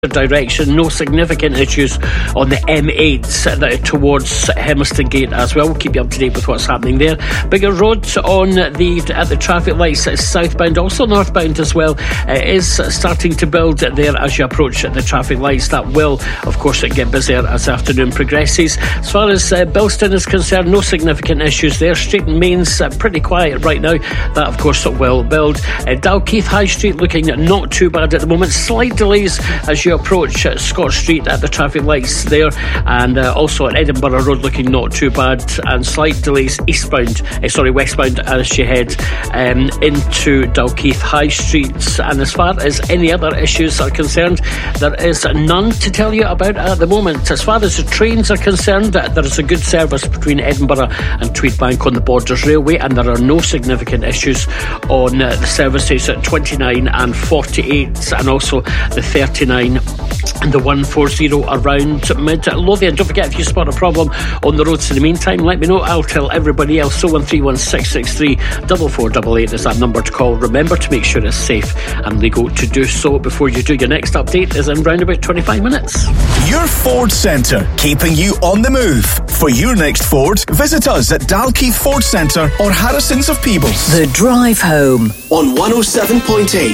direction. No significant issues on the M8 that are towards Hermiston Gate as well. We'll keep you up to date with what's happening there. Bigger Road at the traffic lights southbound, also northbound as well, is starting to build there as you approach the traffic lights. That will, of course, get busier as the afternoon progresses. As far as Bilston is concerned, no significant issues there. Street and Main's pretty quiet right now. That, of course, will build. Dalkeith High Street looking not too bad at the moment. Slight delays as you approach Scott Street at the traffic lights there, and also at Edinburgh Road looking not too bad, and slight delays westbound as you head into Dalkeith High Street. And as far as any other issues are concerned, there is none to tell you about at the moment. As far as the trains are concerned, there is a good service between Edinburgh and Tweedbank on the Borders Railway, and there are no significant issues on the services at 29 and 48, and also the 39 and the 140 around Mid Lothian. Don't forget, if you spot a problem on the roads in the meantime, let me know. I'll tell everybody else. 0131663 4488 is that number to call. Remember to make sure it's safe and legal to do so before you do. Your next update is in round about 25 minutes. Your Ford Centre, keeping you on the move. For your next Ford, visit us at Dalkeith Ford Centre or Harrison's of Peebles. The Drive Home on 107.8